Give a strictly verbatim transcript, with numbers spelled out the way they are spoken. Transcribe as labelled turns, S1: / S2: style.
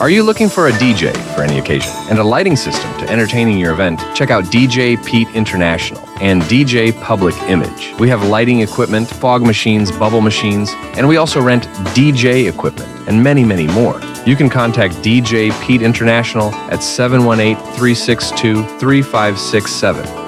S1: Are you looking for a D J for any occasion and a lighting system to entertaining your event? Check out D J Pete International and D J Public Image. We have lighting equipment, fog machines, bubble machines, and we also rent D J equipment and many, many more. You can contact D J Pete International at seven one eight, three six two, three five six seven